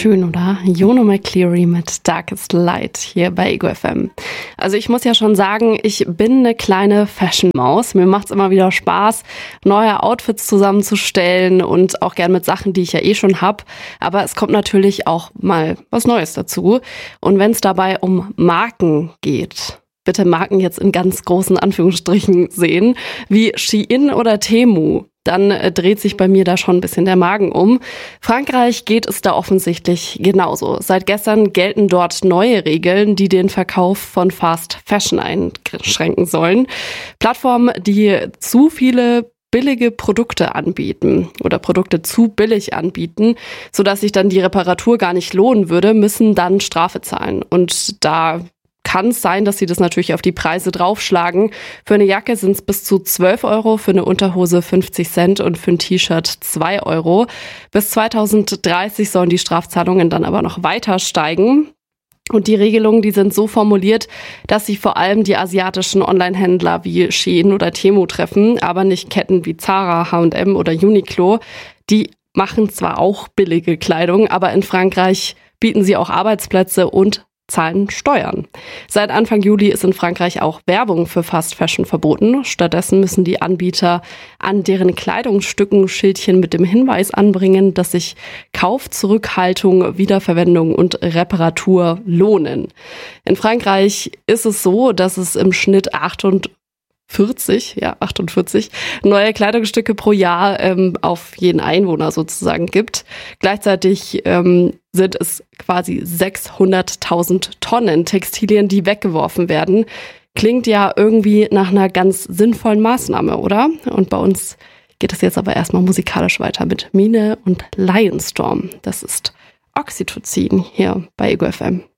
Schön, oder? Jono McCleary mit Darkest Light hier bei Ego FM. Also ich muss ja schon sagen, ich bin eine kleine Fashion-Maus. Mir macht's immer wieder Spaß, neue Outfits zusammenzustellen und auch gern mit Sachen, die ich ja schon hab. Aber es kommt natürlich auch mal was Neues dazu. Und wenn es dabei um Marken geht, bitte Marken jetzt in ganz großen Anführungsstrichen sehen, wie Shein oder Temu, dann dreht sich bei mir da schon ein bisschen der Magen um. Frankreich geht es da offensichtlich genauso. Seit gestern gelten dort neue Regeln, die den Verkauf von Fast Fashion einschränken sollen. Plattformen, die zu viele billige Produkte anbieten oder Produkte zu billig anbieten, sodass sich dann die Reparatur gar nicht lohnen würde, müssen dann Strafe zahlen. Und da kann es sein, dass sie das natürlich auf die Preise draufschlagen. Für eine Jacke sind es bis zu 12 Euro, für eine Unterhose 50 Cent und für ein T-Shirt 2 Euro. Bis 2030 sollen die Strafzahlungen dann aber noch weiter steigen. Und die Regelungen, die sind so formuliert, dass sie vor allem die asiatischen Online-Händler wie Shein oder Temu treffen, aber nicht Ketten wie Zara, H&M oder Uniqlo. Die machen zwar auch billige Kleidung, aber in Frankreich bieten sie auch Arbeitsplätze und zahlen Steuern. Seit Anfang Juli ist in Frankreich auch Werbung für Fast Fashion verboten. Stattdessen müssen die Anbieter an deren Kleidungsstücken Schildchen mit dem Hinweis anbringen, dass sich Kauf, Zurückhaltung, Wiederverwendung und Reparatur lohnen. In Frankreich ist es so, dass es im Schnitt 48 neue Kleidungsstücke pro Jahr auf jeden Einwohner sozusagen gibt. Gleichzeitig sind es quasi 600.000 Tonnen Textilien, die weggeworfen werden. Klingt ja irgendwie nach einer ganz sinnvollen Maßnahme, oder? Und bei uns geht es jetzt aber erstmal musikalisch weiter mit Mine und Lionstorm. Das ist Oxytocin hier bei Ego FM.